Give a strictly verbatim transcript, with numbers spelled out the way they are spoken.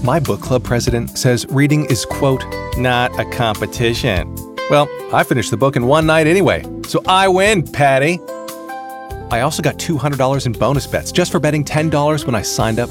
My book club president says reading is, quote, not a competition. Well, I finished the book in one night anyway, so I win, Patty. I also got two hundred dollars in bonus bets just for betting ten dollars when I signed up